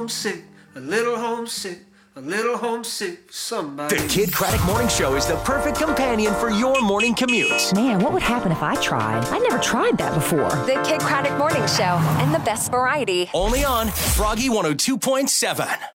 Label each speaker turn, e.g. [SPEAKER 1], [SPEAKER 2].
[SPEAKER 1] homesick, a little homesick, a little homesick for somebody.
[SPEAKER 2] The Kid Craddock Morning Show is the perfect companion for your morning commute.
[SPEAKER 3] Man, what would happen if I tried? I'd never tried that before.
[SPEAKER 4] The Kid Craddock Morning Show and the best variety.
[SPEAKER 2] Only on Froggy 102.7.